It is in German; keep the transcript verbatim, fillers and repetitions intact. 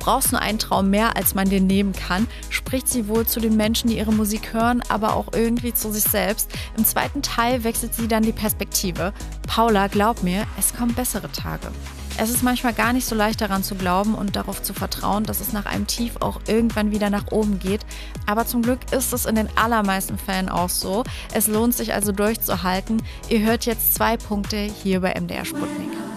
brauchst nur einen Traum mehr, als man dir nehmen kann, spricht sie wohl zu den Menschen, die ihre Musik hören, aber auch irgendwie zu sich selbst. Im zweiten Teil wechselt sie dann die Perspektive. Paula, glaub mir, es kommen bessere Tage. Es ist manchmal gar nicht so leicht daran zu glauben und darauf zu vertrauen, dass es nach einem Tief auch irgendwann wieder nach oben geht. Aber zum Glück ist es in den allermeisten Fällen auch so. Es lohnt sich also durchzuhalten. Ihr hört jetzt zwei Punkte hier bei M D R Sputnik.